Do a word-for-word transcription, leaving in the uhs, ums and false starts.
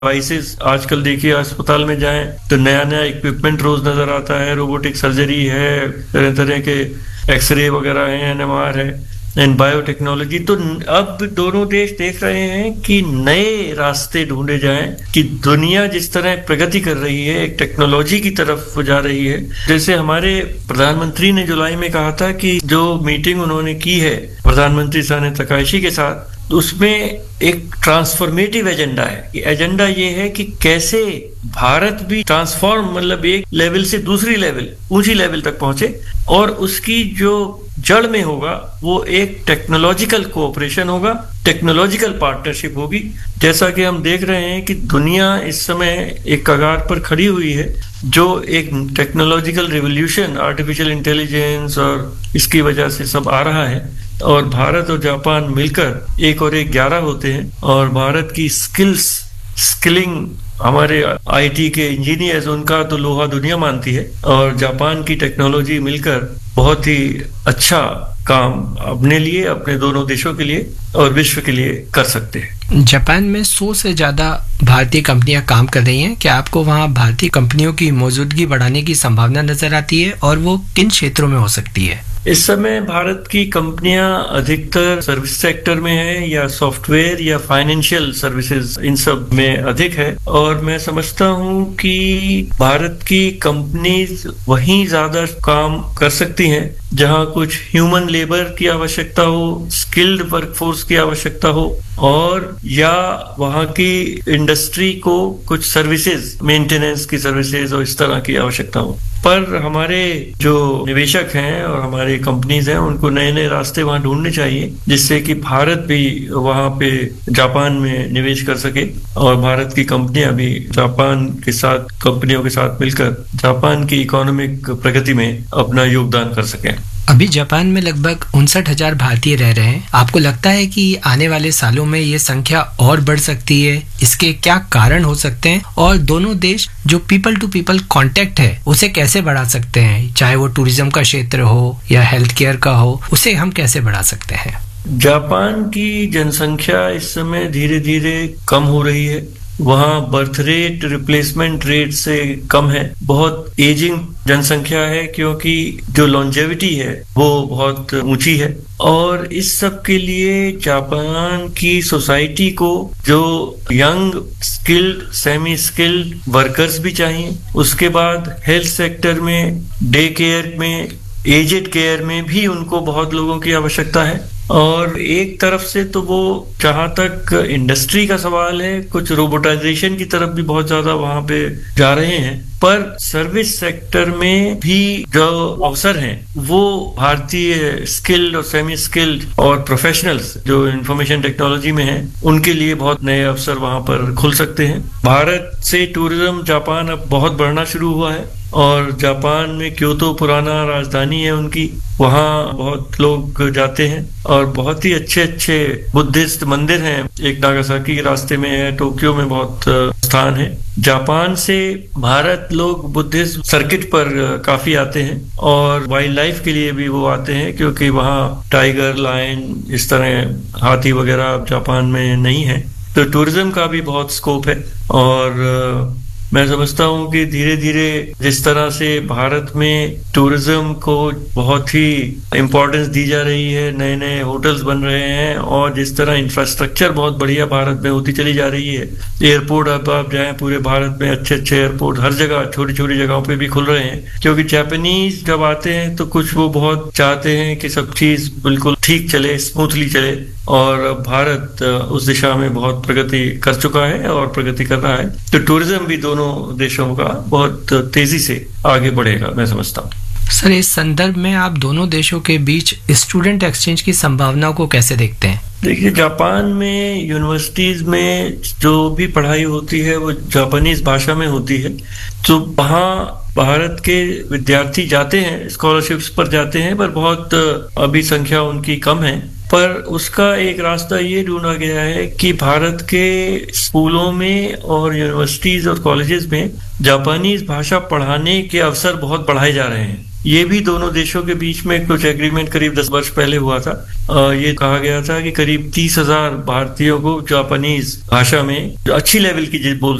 Devices आजकल देखिए अस्पताल में जाएं तो नया नया इक्विपमेंट रोज नजर आता है। रोबोटिक सर्जरी है, तरह तरह के एक्सरे वगैरह है, एनएमआर है एंड बायोटेक्नोलॉजी। तो अब दोनों देश देख रहे हैं कि नए रास्ते ढूंढे जाएं कि दुनिया जिस तरह प्रगति कर रही है, एक टेक्नोलॉजी की तरफ जा रही है। जैसे हमारे प्रधानमंत्री ने जुलाई में कहा था कि जो मीटिंग उन्होंने की है प्रधानमंत्री साने तकाइशी के साथ, उसमें एक ट्रांसफॉर्मेटिव एजेंडा है। कि एजेंडा ये है कि कैसे भारत भी ट्रांसफॉर्म, मतलब एक लेवल से दूसरी लेवल, ऊंची लेवल तक पहुंचे, और उसकी जो जड़ में होगा वो एक टेक्नोलॉजिकल कोऑपरेशन होगा, टेक्नोलॉजिकल पार्टनरशिप होगी। जैसा कि हम देख रहे हैं कि दुनिया इस समय एक कगार पर खड़ी हुई है, जो एक टेक्नोलॉजिकल रिवॉल्यूशन, आर्टिफिशियल इंटेलिजेंस और इसकी वजह से सब आ रहा है, और भारत और जापान मिलकर एक और एक ग्यारह होते हैं। और भारत की स्किल्स, स्किलिंग, हमारे आईटी के इंजीनियर्स, उनका तो लोहा दुनिया मानती है, और जापान की टेक्नोलॉजी मिलकर बहुत ही अच्छा काम अपने लिए, अपने दोनों देशों के लिए और विश्व के लिए कर सकते हैं। जापान में सौ से ज्यादा भारतीय कंपनियां काम कर रही हैं। क्या आपको वहां भारतीय कंपनियों की मौजूदगी बढ़ाने की संभावना नजर आती है, और वो किन क्षेत्रों में हो सकती है? इस समय भारत की कंपनियां अधिकतर सर्विस सेक्टर में है, या सॉफ्टवेयर या फाइनेंशियल सर्विसेज, इन सब में अधिक है। और मैं समझता हूं कि भारत की कंपनीज वहीं ज्यादा काम कर सकती हैं जहां कुछ ह्यूमन लेबर की आवश्यकता हो, स्किल्ड वर्कफोर्स की आवश्यकता हो, और या वहां की इंडस्ट्री को कुछ सर्विसेज, मेंटेनेंस की सर्विसेज और इस तरह की आवश्यकता हो। पर हमारे जो निवेशक हैं और हमारे कंपनीज हैं, उनको नए नए रास्ते वहां ढूंढने चाहिए, जिससे कि भारत भी वहां पे जापान में निवेश कर सके, और भारत की कंपनियां भी जापान के साथ, कंपनियों के साथ मिलकर जापान की इकोनॉमिक प्रगति में अपना योगदान कर सकें। अभी जापान में लगभग उनसठ हजार भारतीय रह रहे हैं। आपको लगता है कि आने वाले सालों में ये संख्या और बढ़ सकती है? इसके क्या कारण हो सकते हैं, और दोनों देश जो पीपल टू पीपल कांटेक्ट है उसे कैसे बढ़ा सकते हैं? चाहे वो टूरिज्म का क्षेत्र हो या हेल्थ केयर का हो, उसे हम कैसे बढ़ा सकते हैं? जापान की जनसंख्या इस समय धीरे धीरे कम हो रही है। वहाँ बर्थ रेट रिप्लेसमेंट रेट से कम है, बहुत एजिंग जनसंख्या है, क्योंकि जो लॉन्जेविटी है वो बहुत ऊंची है। और इस सब के लिए जापान की सोसाइटी को जो young, skilled, semi skilled workers भी चाहिए। उसके बाद हेल्थ सेक्टर में, डे केयर में, एजेड केयर में भी उनको बहुत लोगों की आवश्यकता है। और एक तरफ से तो वो, जहां तक इंडस्ट्री का सवाल है, कुछ रोबोटाइजेशन की तरफ भी बहुत ज्यादा वहां पे जा रहे हैं, पर सर्विस सेक्टर में भी जो अवसर हैं वो भारतीय स्किल्ड और सेमी स्किल्ड और प्रोफेशनल्स जो इंफॉर्मेशन टेक्नोलॉजी में हैं, उनके लिए बहुत नए अवसर वहां पर खुल सकते हैं। भारत से टूरिज्म जापान अब बहुत बढ़ना शुरू हुआ है, और जापान में क्योतो पुराना राजधानी है उनकी, वहाँ बहुत लोग जाते हैं, और बहुत ही अच्छे अच्छे बुद्धिस्ट मंदिर हैं। एक नागासाकी के रास्ते में है, टोक्यो में बहुत स्थान है। जापान से भारत लोग बुद्धिस्ट सर्किट पर काफी आते हैं, और वाइल्ड लाइफ के लिए भी वो आते हैं, क्योंकि वहाँ टाइगर, लायन, इस तरह हाथी वगैरह जापान में नहीं है। तो टूरिज्म का भी बहुत स्कोप है। और मैं समझता हूँ कि धीरे धीरे जिस तरह से भारत में टूरिज्म को बहुत ही इम्पोर्टेंस दी जा रही है, नए नए होटल्स बन रहे हैं, और जिस तरह इंफ्रास्ट्रक्चर बहुत बढ़िया भारत में होती चली जा रही है, एयरपोर्ट अब आप जाएं पूरे भारत में, अच्छे अच्छे एयरपोर्ट हर जगह, छोटी छोटी जगहों पे भी खुल रहे हैं। क्योंकि जापानीज जब आते हैं तो कुछ वो बहुत चाहते हैं कि सब चीज बिल्कुल ठीक चले, स्मूथली चले, और भारत उस दिशा में बहुत प्रगति कर चुका है और प्रगति कर रहा है। तो टूरिज्म भी दोनों देशों का बहुत तेजी से आगे बढ़ेगा, मैं समझता हूँ। सर, इस संदर्भ में आप दोनों देशों के बीच स्टूडेंट एक्सचेंज की संभावनाओं को कैसे देखते हैं? देखिए, जापान में यूनिवर्सिटीज में जो भी पढ़ाई होती है वो जापानीज भाषा में होती है। तो वहाँ भारत के विद्यार्थी जाते हैं, स्कॉलरशिप्स पर जाते हैं, पर बहुत अभी संख्या उनकी कम है। पर उसका एक रास्ता ये ढूंढा गया है कि भारत के स्कूलों में और यूनिवर्सिटीज और कॉलेजेस में जापानीज भाषा पढ़ाने के अवसर बहुत बढ़ाए जा रहे हैं। ये भी दोनों देशों के बीच में कुछ एग्रीमेंट करीब दस वर्ष पहले हुआ था। ये कहा गया था कि करीब तीस हजार भारतीयों को जापानीज भाषा में अच्छी लेवल की बोल